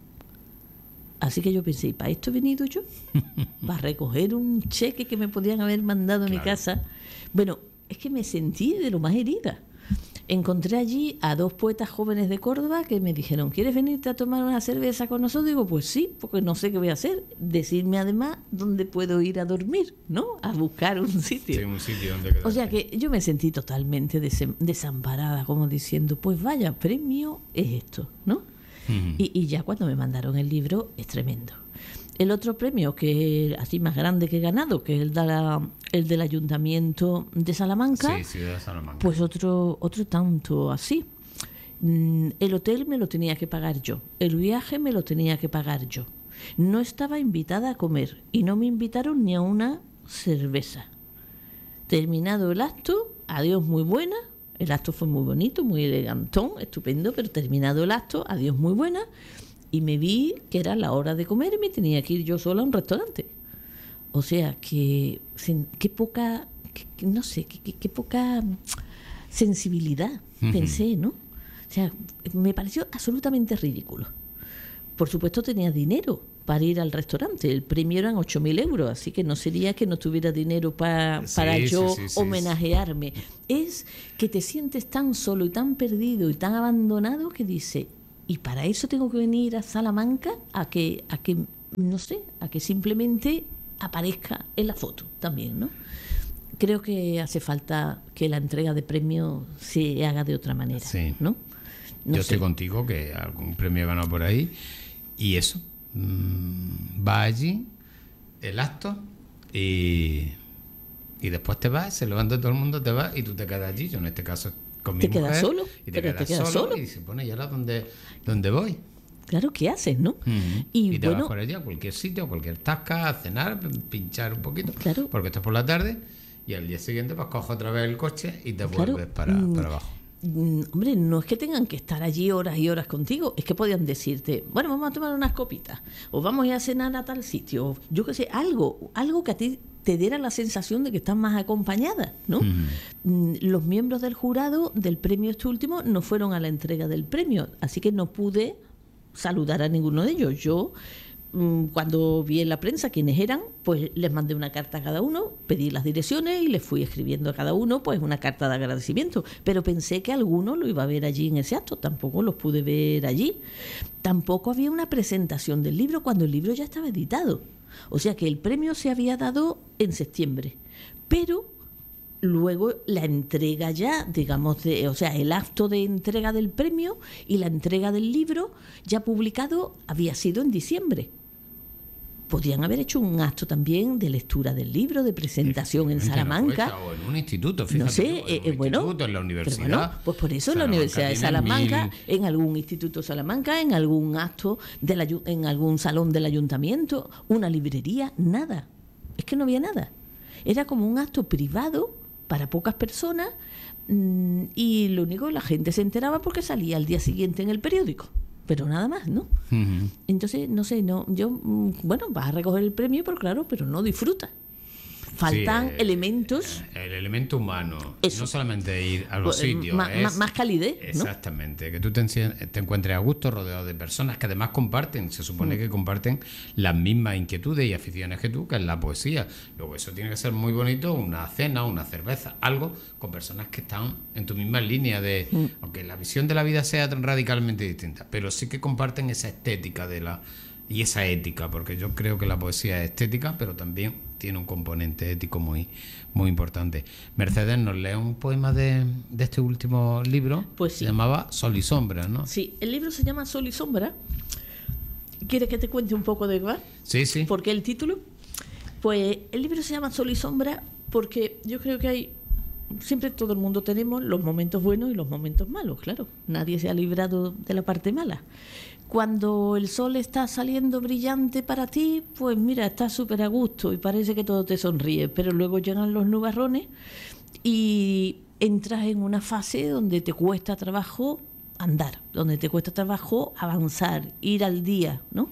Así que yo pensé, ¿y para esto he venido yo? ¿Para recoger un cheque que me podían haber mandado a mi casa? Bueno, es que me sentí de lo más herida. Encontré allí a 2 poetas jóvenes de Córdoba que me dijeron, ¿quieres venirte a tomar una cerveza con nosotros? Digo, pues sí, porque no sé qué voy a hacer. Decirme además dónde puedo ir a dormir, ¿no? A buscar un sitio. Sí, un sitio donde quedarte. O sea que yo me sentí totalmente desamparada, como diciendo, pues vaya, premio es esto, ¿no? Uh-huh. Y ya cuando me mandaron el libro, es tremendo. El otro premio, que así más grande que he ganado, que es el del Ayuntamiento de Salamanca, sí, de Salamanca, pues otro tanto así. El hotel me lo tenía que pagar yo, el viaje me lo tenía que pagar yo. No estaba invitada a comer y no me invitaron ni a una cerveza. Terminado el acto, adiós, muy buena. El acto fue muy bonito, muy elegantón, estupendo, pero terminado el acto, adiós, muy buena. Y me vi que era la hora de comer y me tenía que ir yo sola a un restaurante. O sea, qué poca, no sé, qué poca sensibilidad, uh-huh, pensé, ¿no? O sea, me pareció absolutamente ridículo. Por supuesto tenía dinero para ir al restaurante. El premio eran 8.000 euros, así que no sería que no tuviera dinero para yo homenajearme. Es que te sientes tan solo y tan perdido y tan abandonado que dice... Y para eso tengo que venir a Salamanca a que no sé, a que simplemente aparezca en la foto también, ¿no? Creo que hace falta que la entrega de premios se haga de otra manera, sí, ¿no? Yo estoy contigo, que algún premio he ganado por ahí, y eso, va allí, el acto, y después te vas, se levanta todo el mundo, te vas y tú te quedas allí. Yo en este caso con mi mujer, quedas solo, y te quedas solo y dices, bueno, ¿y ahora dónde voy? Claro, ¿qué haces, no? Uh-huh. Y te vas por allí a cualquier sitio, a cualquier tasca, a cenar, pinchar un poquito, claro, porque esto es por la tarde, y al día siguiente pues coges otra vez el coche y te vuelves para abajo. Hombre, no es que tengan que estar allí horas y horas contigo, es que podían decirte, bueno, vamos a tomar unas copitas, o vamos a ir a cenar a tal sitio, yo qué sé, algo que a ti te diera la sensación de que estás más acompañada, ¿no? Uh-huh. Los miembros del jurado del premio este último no fueron a la entrega del premio, así que no pude saludar a ninguno de ellos. Yo, cuando vi en la prensa quiénes eran, pues les mandé una carta a cada uno, pedí las direcciones y les fui escribiendo a cada uno pues una carta de agradecimiento, pero pensé que alguno lo iba a ver allí en ese acto, tampoco los pude ver allí. Tampoco había una presentación del libro cuando el libro ya estaba editado. O sea que el premio se había dado en septiembre, pero luego la entrega ya, digamos, o sea, el acto de entrega del premio y la entrega del libro ya publicado había sido en diciembre. Podrían haber hecho un acto también de lectura del libro, de presentación en Salamanca. No, o en un instituto, fíjate. No sé, instituto, en la universidad. Bueno, pues por eso en la Universidad de Salamanca, en algún instituto Salamanca, en algún acto, en algún salón del ayuntamiento, una librería, nada. Es que no había nada. Era como un acto privado para pocas personas, y lo único, la gente se enteraba porque salía al día siguiente en el periódico. pero nada más, ¿no? Ujú. Entonces, no sé, bueno, vas a recoger el premio, pero no disfrutas. Faltan Sí, elementos. El elemento humano. Eso. No solamente ir a los sitios. Más calidez, ¿no? Exactamente. Que tú te encuentres a gusto rodeado de personas que además comparten. Se supone que comparten las mismas inquietudes y aficiones que tú, que es la poesía. Luego eso tiene que ser muy bonito, una cena, una cerveza, algo con personas que están en tu misma línea de... Aunque la visión de la vida sea radicalmente distinta, pero sí que comparten esa estética y esa ética, porque yo creo que la poesía es estética, pero también tiene un componente ético muy, muy importante. Mercedes, ¿nos lee un poema de este último libro? Pues sí. Se llamaba Sol y Sombra, ¿no? Sí, el libro se llama Sol y Sombra. ¿Quieres que te cuente un poco de qué va? Sí, sí. ¿Por qué el título? Pues el libro se llama Sol y Sombra porque yo creo que siempre todo el mundo tenemos los momentos buenos y los momentos malos, claro. Nadie se ha librado de la parte mala. Cuando el sol está saliendo brillante para ti, pues mira, estás súper a gusto y parece que todo te sonríe, pero luego llegan los nubarrones y entras en una fase donde te cuesta trabajo andar, donde te cuesta trabajo avanzar, ir al día, ¿no?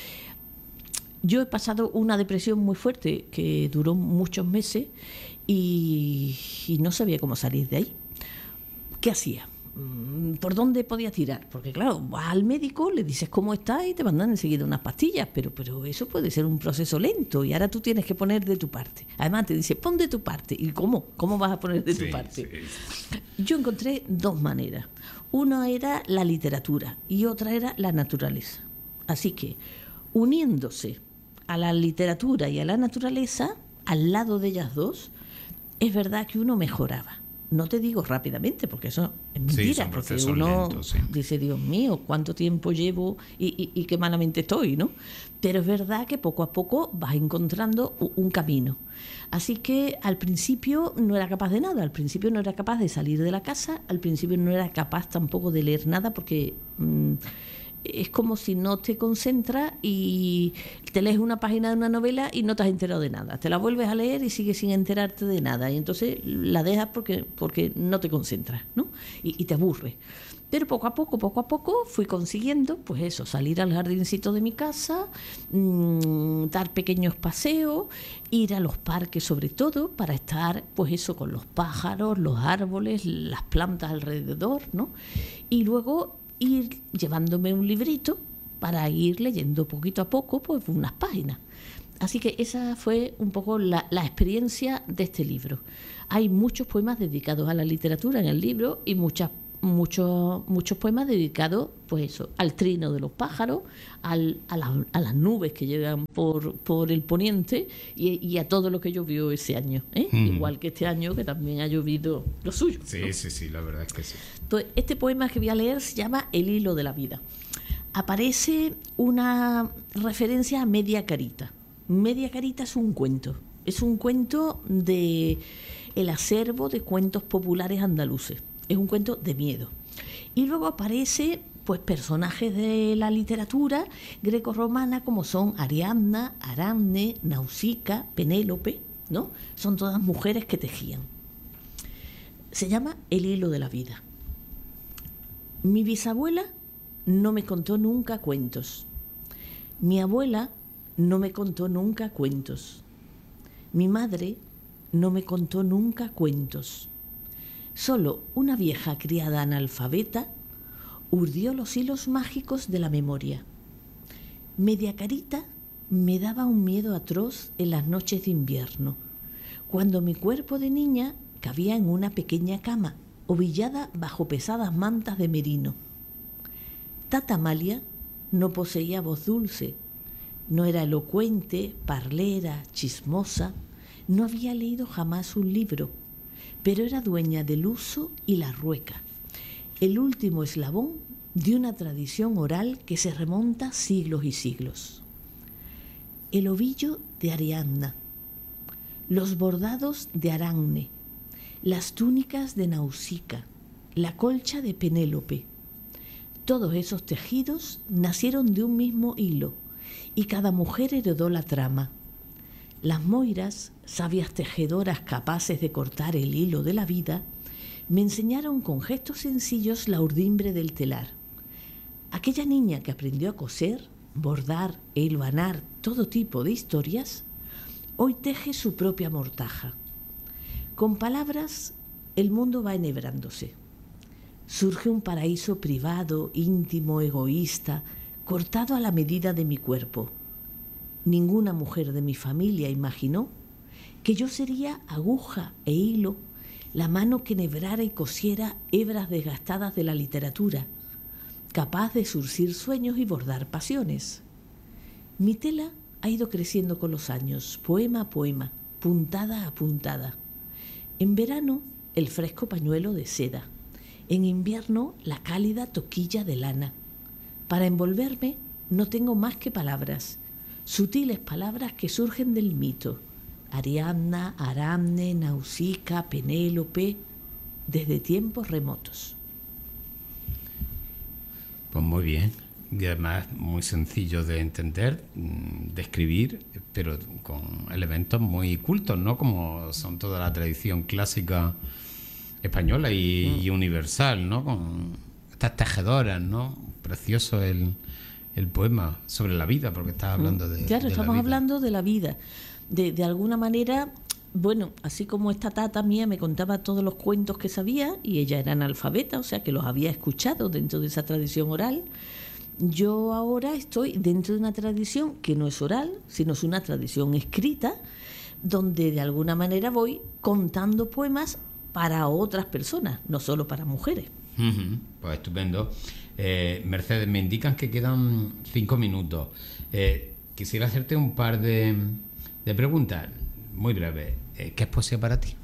Yo he pasado una depresión muy fuerte que duró muchos meses y no sabía cómo salir de ahí. ¿Qué hacía? ¿Por dónde podía tirar? Porque claro, vas al médico, le dices cómo estás y te mandan enseguida unas pastillas, pero eso puede ser un proceso lento y ahora tú tienes que poner de tu parte. Además te dice, pon de tu parte. ¿Y cómo? ¿Cómo vas a poner de tu parte? Sí. Yo encontré dos maneras. Una era la literatura y otra era la naturaleza. Así que, uniéndose a la literatura y a la naturaleza, al lado de ellas dos, es verdad que uno mejoraba. No te digo rápidamente, porque eso es mentira, porque uno dice, Dios mío, cuánto tiempo llevo y qué malamente estoy, ¿no? Pero es verdad que poco a poco vas encontrando un camino. Así que al principio no era capaz de nada, al principio no era capaz de salir de la casa, al principio no era capaz tampoco de leer nada, porque es como si no te concentras y te lees una página de una novela y no te has enterado de nada. Te la vuelves a leer y sigues sin enterarte de nada. Y entonces la dejas porque no te concentras, ¿no? Y te aburre. Pero poco a poco fui consiguiendo, pues eso, salir al jardincito de mi casa, dar pequeños paseos, ir a los parques sobre todo, para estar, pues eso, con los pájaros, los árboles, las plantas alrededor, ¿no? Y luego ir llevándome un librito para ir leyendo poquito a poco, pues unas páginas. Así que esa fue un poco la experiencia de este libro. Hay muchos poemas dedicados a la literatura en el libro y muchos poemas dedicados, pues eso, al trino de los pájaros, a las nubes que llegan por el poniente y a todo lo que llovió ese año, ¿eh? Igual que este año que también ha llovido lo suyo, sí, ¿no? Sí, la verdad es que sí. Entonces, este poema que voy a leer se llama El hilo de la vida. Aparece una referencia a Media Carita. Media Carita es un cuento de el acervo de cuentos populares andaluces. Es un cuento de miedo. Y luego aparece, pues, personajes de la literatura grecorromana como son Ariadna, Aramne, Nausica, Penélope, ¿no? Son todas mujeres que tejían. Se llama El hilo de la vida. Mi bisabuela no me contó nunca cuentos. Mi abuela no me contó nunca cuentos. Mi madre no me contó nunca cuentos. Solo una vieja criada analfabeta urdió los hilos mágicos de la memoria. Media Carita me daba un miedo atroz en las noches de invierno, cuando mi cuerpo de niña cabía en una pequeña cama, ovillada bajo pesadas mantas de merino. Tata Amalia no poseía voz dulce, no era elocuente, parlera, chismosa, no había leído jamás un libro, pero era dueña del uso y la rueca, el último eslabón de una tradición oral que se remonta siglos y siglos. El ovillo de Ariadna, los bordados de Aramne, las túnicas de Nausica, la colcha de Penélope. Todos esos tejidos nacieron de un mismo hilo y cada mujer heredó la trama. Las moiras, sabias tejedoras capaces de cortar el hilo de la vida, me enseñaron con gestos sencillos la urdimbre del telar. Aquella niña que aprendió a coser, bordar e hilvanar todo tipo de historias, hoy teje su propia mortaja. Con palabras, el mundo va enhebrándose. Surge un paraíso privado, íntimo, egoísta, cortado a la medida de mi cuerpo. Ninguna mujer de mi familia imaginó que yo sería aguja e hilo, la mano que enhebrara y cosiera hebras desgastadas de la literatura, capaz de surcir sueños y bordar pasiones. Mi tela ha ido creciendo con los años, poema a poema, puntada a puntada. En verano, el fresco pañuelo de seda. En invierno, la cálida toquilla de lana. Para envolverme no tengo más que palabras, sutiles palabras que surgen del mito. Ariadna, Aramne, Nausica, Penélope, desde tiempos remotos. Pues muy bien, y además muy sencillo de entender, de escribir, pero con elementos muy cultos, ¿no? Como son toda la tradición clásica española y universal, ¿no? Con estas tejedoras, ¿no? Precioso el poema sobre la vida, porque estás hablando de Claro, de estamos la vida. hablando de la vida. De alguna manera, bueno, así como esta tata mía me contaba todos los cuentos que sabía, y ella era analfabeta, o sea que los había escuchado dentro de esa tradición oral, yo ahora estoy dentro de una tradición que no es oral, sino es una tradición escrita, donde de alguna manera voy contando poemas para otras personas, no solo para mujeres. Ujú, pues estupendo. Mercedes, me indican que quedan 5 minutos. Quisiera hacerte un par de preguntas muy breves. ¿Qué es poesía para ti?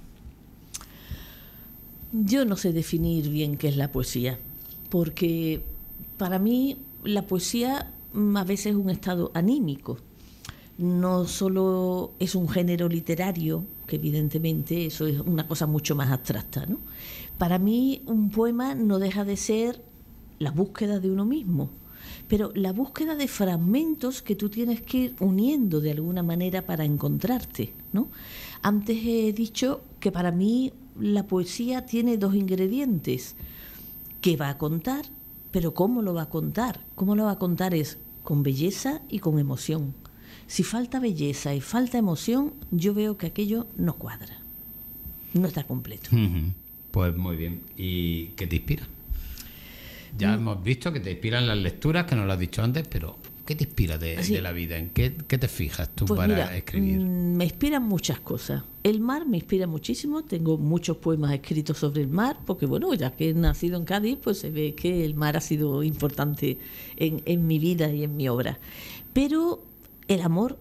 Yo no sé definir bien qué es la poesía, porque para mí la poesía a veces es un estado anímico. No solo es un género literario, que evidentemente eso es una cosa mucho más abstracta, ¿no? Para mí un poema no deja de ser la búsqueda de uno mismo, pero la búsqueda de fragmentos que tú tienes que ir uniendo de alguna manera para encontrarte, ¿no? Antes he dicho que para mí la poesía tiene 2 ingredientes, que va a contar, pero ¿cómo lo va a contar? ¿Cómo lo va a contar? Es con belleza y con emoción. Si falta belleza y falta emoción, yo veo que aquello no cuadra, no está completo. Ujú, pues muy bien. ¿Y qué te inspira? Ya hemos visto que te inspiran las lecturas, que nos lo has dicho antes, pero ¿qué te inspira de la vida? ¿En qué te fijas tú Pues para mira, escribir? me inspiran muchas cosas. El mar me inspira muchísimo. Tengo muchos poemas escritos sobre el mar, porque bueno, ya que he nacido en Cádiz, pues se ve que el mar ha sido importante en mi vida y en mi obra. Pero el amor